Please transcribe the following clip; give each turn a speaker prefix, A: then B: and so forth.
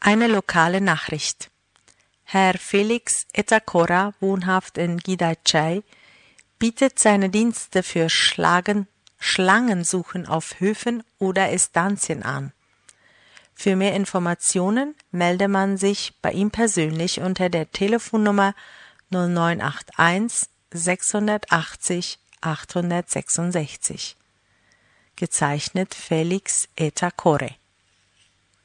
A: Eine lokale Nachricht. Herr Felix Etakora, wohnhaft in Gidaichai, bietet seine Dienste für Schlangensuchen auf Höfen oder Estancien an. Für mehr Informationen melde man sich bei ihm persönlich unter der Telefonnummer 0981 680 866. Gezeichnet Felix Etakore.